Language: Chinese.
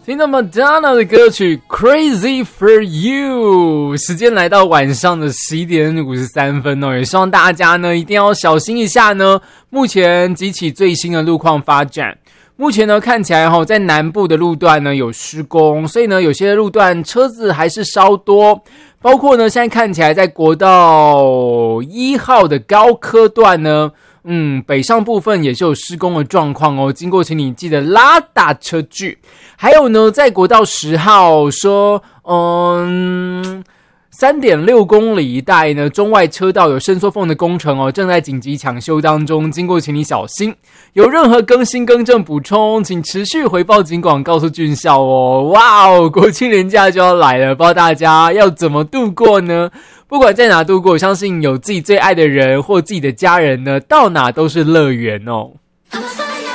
听到 Madonna 的歌曲 Crazy for You， 时间来到晚上的11点53分哦，也希望大家呢一定要小心一下呢。目前几起最新的路况发展，目前呢看起来在南部的路段呢有施工，所以呢有些路段车子还是稍多，包括呢现在看起来在国道1号的高科段呢。北上部分也是有施工的状况哦，经过请你记得拉大车距。还有呢，在国道10号说3.6公里一带呢，中外车道有伸缩缝的工程哦，正在紧急抢修当中，经过请你小心。有任何更新更正补充，请持续回报警广告诉俊孝哦。哇哦，国庆连假就要来了，不知道大家要怎么度过呢？不管在哪度过，我相信有自己最爱的人或自己的家人呢，到哪都是乐园哦。